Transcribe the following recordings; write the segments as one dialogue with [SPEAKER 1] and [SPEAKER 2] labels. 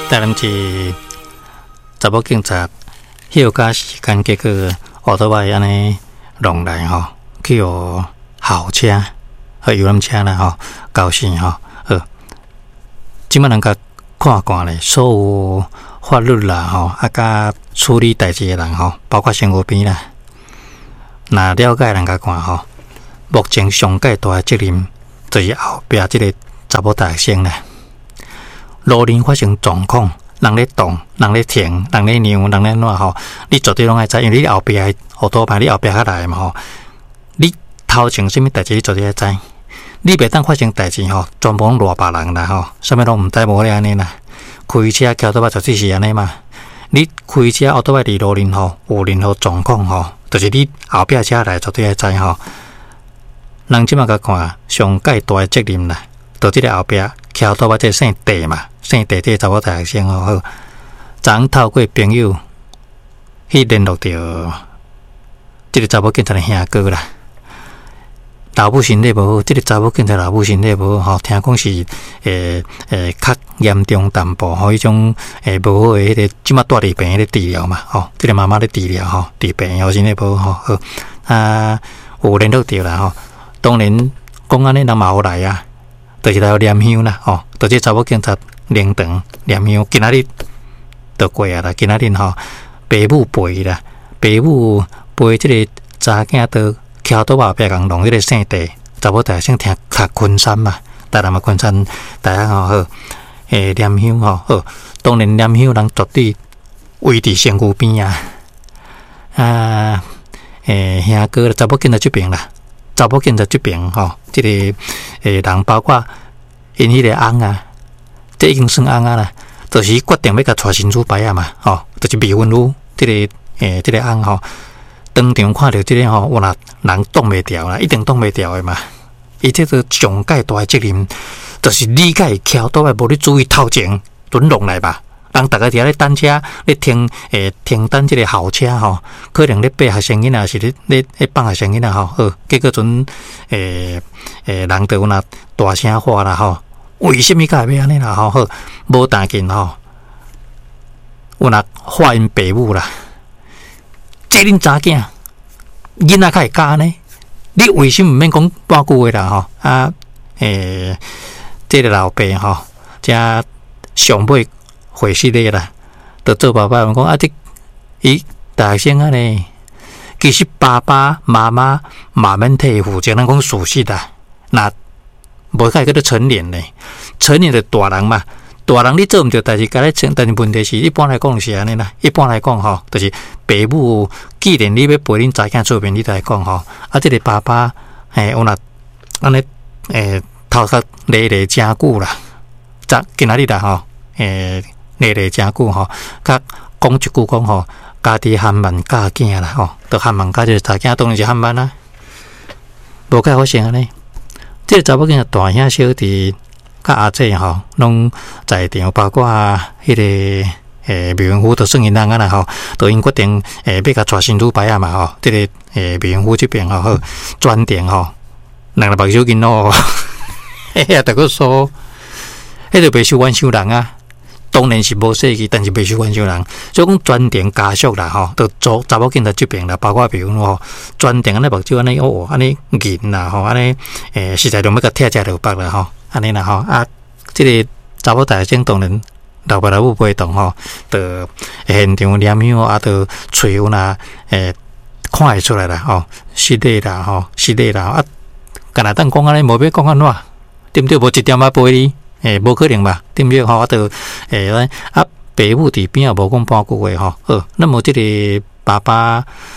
[SPEAKER 1] 但是查某警察休假时间，结果奥多摆安尼弄来吼，去互校车和游览车啦吼，搞死吼。即摆人甲看惯咧，所有法律啦吼，甲处理代志诶人吼，包括身躯边啦，若了解人甲看吼，目前上界大诶责任就是后壁即个查某大学生啦。路面发生状况，人咧动，人咧停，人咧让，人咧怎吼？你绝对拢爱知，因为你后壁奥多牌，你后壁较来嘛吼。你头前什么代志，你绝对爱知。你袂当发生代志吼，全部赖别人啦吼，啥物拢毋知无咧安尼啦。开车桥倒摆绝对是安尼嘛。你开车奥多摆伫路面吼，有任何状况吼，就是你后壁车来绝对爱知吼。人即马甲看上界大诶责任啦，就即个后壁桥倒摆即姓地嘛。姓地这查某大学生好，昨透过朋友去联络到这个查某警察的兄哥啦。老母身体无好，这个查某警察老母身体无好，听讲是较严重淡薄吼，迄种无好的迄个，即马住伫病院咧治疗嘛，吼，这个妈妈咧治疗吼，伫病院身体无好，有联络到啦吼。当然讲安尼人嘛好来啊，就是来念香啦，吼，就这查某警察。灵堂念香，今仔日就过啊啦！今仔日吼，爸母陪啦，爸母陪即个查囝到桥倒后壁共弄即个圣地，查某大学生听读昆山嘛，台南嘛昆山大学吼好，念香吼好，当然念香人绝对围伫身躯边啊！兄哥查某警察这边啦，查某警察这边吼，即个人包括因迄个翁啊。这已经算翁啊啦，就是决定要甲带新主牌啊嘛，吼，就是未婚女，这个翁吼，当场看到这个吼，哇，人挡袂掉啦，一定挡袂掉的嘛。伊这个上界大的责任，就是你甲桥倒来无你注意头前准弄来吧。人大家伫遐咧等车，咧停等这个校车吼，可能咧爬学生囡仔，是咧放学生囡仔吼，好，结果阵人就有那大声话啦吼。为什么甲要安尼啦？吼好，无打紧吼，有那话因爸母啦，这恁查囝囡仔较会教呢？你为什么毋免讲半句话啦？吼这个老爸吼，遮上尾回事咧啦，就做爸爸讲伊大学生啊呢，其实爸爸妈妈慢慢替负责，咱讲事实啦，那。无解叫做成年咧，成年就大人嘛，大人你做毋着代志，甲你成，但是问题是一般来讲是安尼啦。一般来讲吼，就是爸母既然你要陪恁查囝出面，你来讲吼，这个爸爸有那安尼头壳累真久啦，今仔日啦吼，累真久吼，甲讲一句讲吼，家己含慢教囝啦吼，都含慢教这个查囝当然是含慢啦，无解发生安尼。这个查某囡仔大兄小弟甲阿姐吼，拢在场，包括迄个未婚夫，都算因人啊啦吼，都因决定要甲带新主牌啊嘛吼。这个未婚夫这边吼好专程吼，两个目睭囡仔，迄个说，迄个袂受冤受人啊。当然是无说去，但是袂受冤受人，所以讲专程家属啦吼，都做查某囡仔这边啦，包括未婚夫吼，专程安尼目睭安尼安尼银啦吼，安尼实在拢要甲拆遮落北啦吼，安尼啦吼这个查某大学生当然老爸老母陪同吼，到现场念香到吹有啦看会出来啦吼，失礼啦吼，失礼啦干那等讲安尼，无要讲安怎，对不对？无一点陪你。无可能吧？对不对？吼，爸母伫边也无讲半句话吼。那么这个爸爸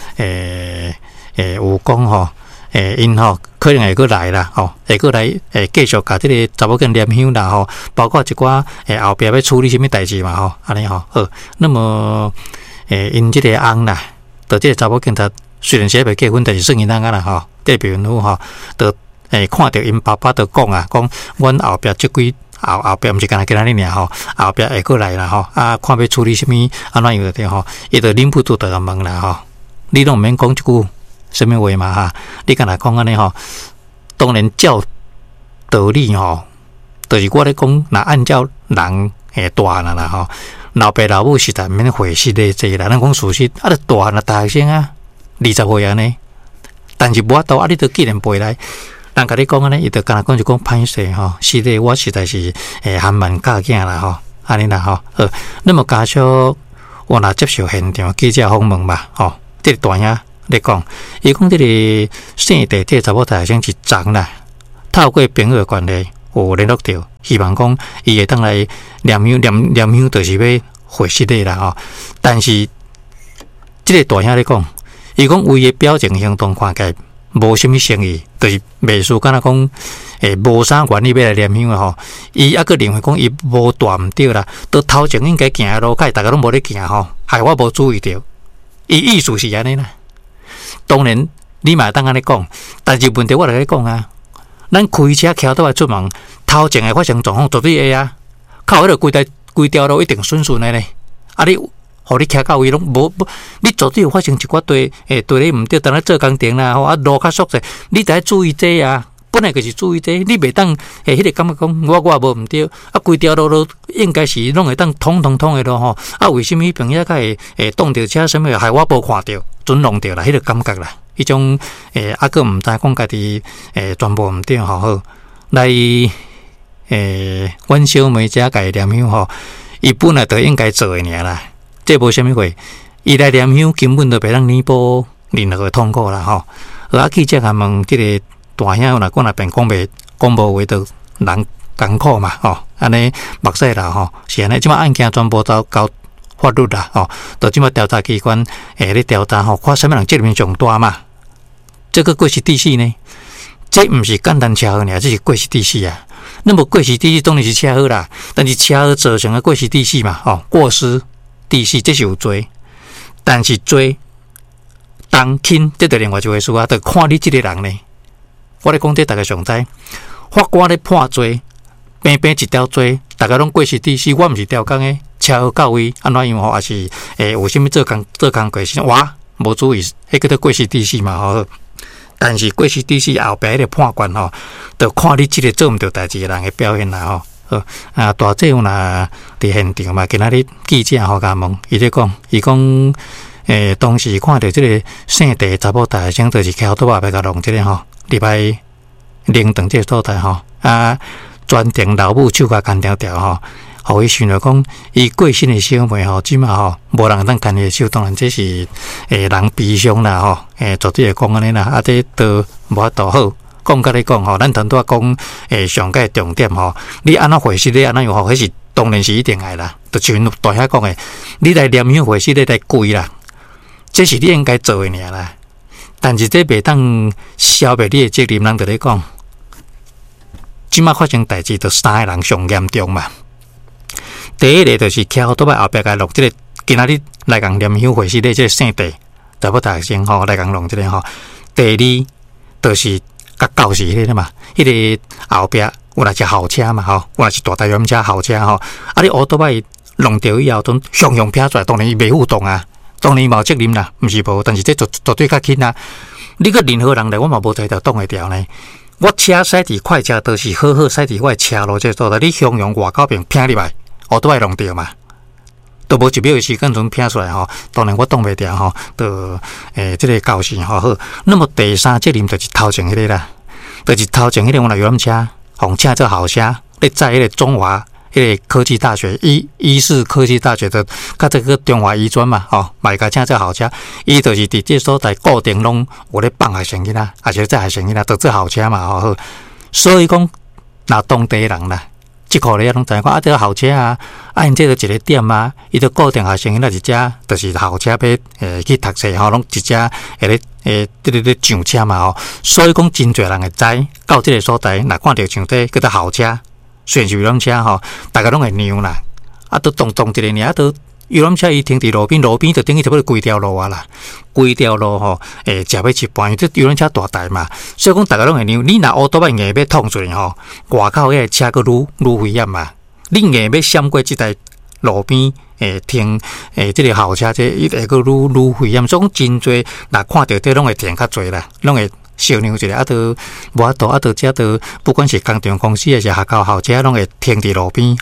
[SPEAKER 1] 有讲吼，因吼可能会过来啦，吼，会过来继续甲这个查某囝念香啦，吼，包括一寡后壁要处理什么代志嘛，吼，安尼吼。那么因这个翁啦，就这个查某囝他虽然是未结婚，但是算因翁啊啦，吼，这个未婚夫吼，就看到因爸爸就讲啊，讲阮后壁即几。后壁毋是干那今仔日尔吼，后壁会过来啦吼，看要处理什么安怎样的吼，伊就忍不住就甲问啦吼，你拢毋免讲一句什么话嘛哈，你干那讲安尼吼，当然照道理吼，就是我咧讲，若按照人大汉啦吼，老爸老母实在免回息的济啦，咱讲事实，啊，大汉啊，大学生啊，20岁安尼，但是无法度啊，你都既然背来。人甲你讲安尼，伊就干那讲就讲歹势吼，是的，我实在是还蛮教囝啦吼，安尼啦吼。那么加上我若接受现场记者访问嘛，吼，这个大兄咧讲，伊讲这个姓地这查某大学生是长啦，透过朋友的关系有联络到，希望讲伊会当来念乡，就是要回失礼啦吼。但是这个大兄咧讲，伊讲为个表情行动看起来。无什么诚意，就是袂输，敢若讲无啥原理要来念乡的吼。伊还佫认为讲伊无大毋对啦，都头前应该行的路口，大家拢无咧行吼，害我无注意到。伊意思是安尼啦。当然你嘛当安尼讲，但是问题我来咧讲啊，咱开车骑倒来出门，头前会发生状况绝对会啊，靠迄个规条路一定顺的咧。啊你。互你骑到位拢无，你绝对有发生一寡对你毋对，当咧做工程啦，吼啊路较缩细，你得注意这啊。本来就是注意这，你袂当迄个感觉讲我也无毋对，啊规条路都应该是拢会当通的咯吼。啊为什么朋友甲会挡着车什么害我无看到，准弄着啦，迄个感觉啦，迄种啊个毋知讲家己全部毋对吼好来阮小妹遮家念乡吼，伊本来就应该做的尔啦。这无虾米会，伊来念乡根本就袂当弥补任何的痛苦啦吼。啊，记者还问这个大兄，若讲那边讲无话，就人艰苦嘛吼。安尼目屎啦吼，是安尼。即马案件全部都交法律啦吼，到即马调查机关咧调查吼，看什么人责任上大嘛。这个过失致死呢，这毋是简单车祸尔，这是过失致死啊。那么过失致死当然是车祸啦，但是车祸造成的过失致死嘛吼，过失。致死这是有罪，但是罪当轻，这就另外一回事啊。就看你这个人呢，我咧讲这大家上知，法官咧判罪，平一条罪，大家拢过失致死。我毋是调工的，车祸到位，安怎样吼？还是有啥物做工过失？哇，无注意，迄个叫过失致死嘛吼。但是过失致死后壁迄个判官吼，就看你这个做毋到代志的人的表现啦吼。大姐有啦伫现场嘛，今仔日记者吼甲问，伊咧讲，伊讲，当时看到即个姓地查某大学生，就是翘倒仔要甲弄即个吼，入来灵堂即个所在吼，专程老母手甲牵条条吼，互伊想着讲，伊过身的小妹吼，即马吼无人当牵伊的手，当然这是人悲伤啦吼，绝对会讲安尼啦，啊，这都无法度好。讲甲你讲吼，咱头拄仔讲上个重点吼，你安怎回事？你安怎样吼？迄是当然是一定爱啦。就像大兄讲的，你来念乡回事，你来跪啦，这是你应该做的尔啦。但是这袂当消灭你的责任。人就咧讲，即马发生代志，就3个人上严重嘛。第一个就是徛倒摆后壁甲录即个，今仔日来共念乡回事的即个姓地，查某大学生吼来共弄即个吼。第二就是甲教室迄个嘛，迄个后壁有若是校车嘛吼，有若是大台员车校车吼，啊你乌倒摆弄掉以后，都向撇出来，当然伊袂互动啊，当然嘛有责任啦，毋是无，但是这绝对较轻啊。你个任何人来，我嘛无才调挡会掉呢。我车驶伫快车都是好驶伫我的车路这所在，你向用外口边撇入来，乌倒摆弄掉嘛。都无1秒的时间从撇出来吼，当然我挡袂掉吼，就这个教训吼好。那么第三责任就是头前迄个啦，就是头前迄个我来游览车，红车做好车，咧在迄个中华迄个科技大学医事科技大学的，甲这个中华医专嘛吼，买架车做好车，伊就是伫这所在固定拢有咧放学生囡仔，而且载学生囡仔都做好车嘛吼好。所以讲，那当地人啦。即块咧，拢知影讲这个校车啊，因这个一个点啊，伊就固定学生那一只，就是校车要去读册吼，拢一只咧咧上车嘛吼，所以讲真侪人会知到这个所在，若看到像这叫做校车、虽然是游览车吼，大家拢会让啦，啊都动一个尔，啊都游览车伊停伫路边，路边就等于差不多规条路啊啦，规条路吼，食要一半，因为这游览车大台嘛，所以讲大家拢会让。你若乌倒摆硬要捅出来吼，外口迄个车佫愈危险嘛。你硬要闪过即台路边停即个校车，这伊会佫愈危险。所以讲真侪，若看到这拢会停较侪啦，拢会小让一下，啊都无法度，啊都遮都不管是工程公司还是学校校车，拢会停伫路边吼。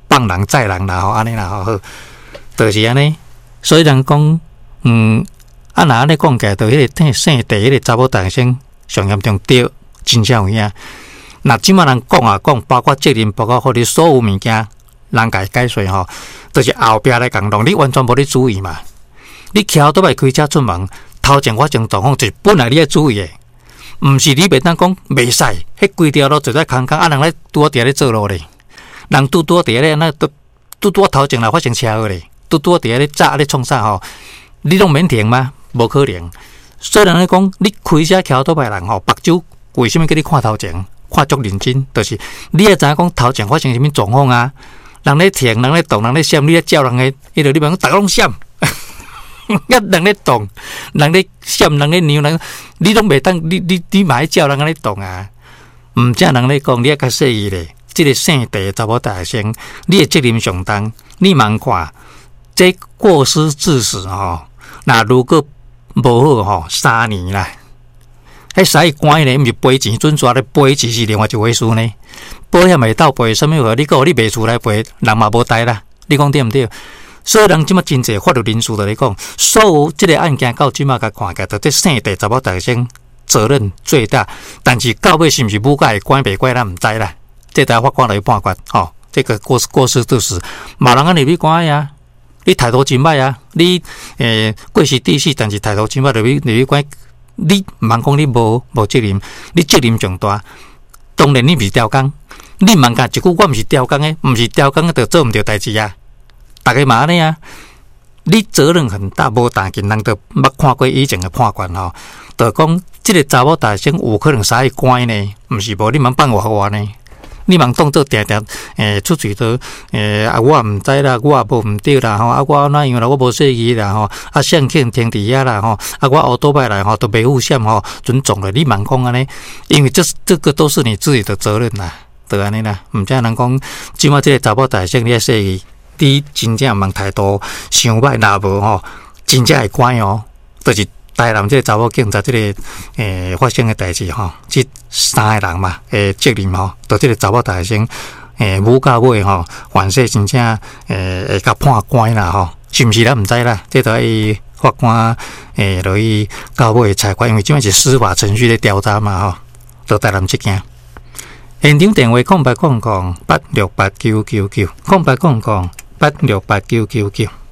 [SPEAKER 1] 放人载人啦吼，安尼啦吼，好，就是安尼。所以人讲，若安尼讲起来，就迄个姓地迄个查某大生上严重对，真正有影。若即马人讲啊讲，包括责任，包括互你所有物件，人家解说吼，就是后壁来共弄，你完全无咧注意嘛。你徛倒来开车出门，头前发生状况，就是本来你要注意的，毋是你袂当讲袂使，迄规条路就在空空，人咧拄伫咧做路咧，人拄伫咧那拄头前来发生车祸咧，拄伫咧炸咧创啥吼，你拢免停吗？无可能。所以人咧讲，你开车徛倒来人吼，目睭为什么叫你看头前？看足认真，就是你会知影讲头前发生什么状况啊？人咧停，人咧动，人咧闪，你咧照人诶，迄个你讲逐个拢闪，人咧动，人咧闪，人咧扭，你拢袂当，你嘛爱照人咧动啊？毋正人咧讲，你爱较细意咧，即个姓地查某大生，你诶责任上重，你茫看，这过失致死吼，那如果无好吼，3年啦。迄使关呢，毋是赔钱准抓咧，赔钱是另外一回事呢。保险会斗赔，什么话？你讲你卖厝来赔，人嘛无代啦。你讲对毋对？所以人即马真济法律人士就咧讲，所有即个案件到即马甲看起来，就这姓地查某大生责任最大。但是到尾是毋是母家会关袂关，咱毋知啦。这台法官来判决，吼，这个过失致死，嘛人安尼去关呀？你态度真歹啊！你过失致死，但是态度真歹，入去关。你毋通讲你无责任，你责任重大。当然你毋是调工，你毋通讲一句我毋是调工诶，毋是调工就做毋着代志啊。大家嘛安尼啊，你责任很大，无但见人就捌看过以前诶判决吼，就讲即个查某大生有可能使伊关呢，毋是无你茫放我呢。你茫当作定定出嘴都我毋知啦，我也无毋对啦吼，我哪样啦，我无说伊啦吼，相肯停伫遐啦吼，我后倒摆来吼，都袂负险吼，准撞了你茫讲安尼，因为这个都是你自己的责任啦，就安尼啦，毋知人讲，即马即个查某大生你要说伊，你真正茫态度伤歹，若无吼，真正会关哦，就是台南即个查某警察即个发生诶代志吼，即3个人嘛责任吼，就即个查某大生母到尾吼，犯事真正会甲判关啦吼，是毋是咱毋知啦，这都要法官落去到尾裁决，因为即摆是司法程序咧调查嘛吼，就台南即件。现场电话0800868999，0800868999。